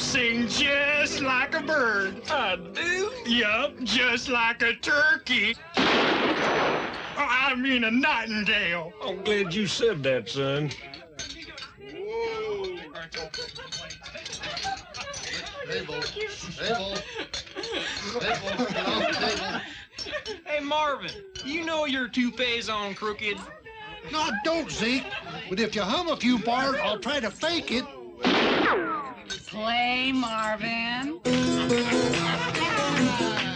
sing just like a bird. I do? Yup, just like a turkey. I mean a nightingale. I'm glad you said that, son. Hey, Marvin, you know your toupee's on crooked? No, I don't, Zeke. But if you hum a few bars, I'll try to fake it. Play, Marvin.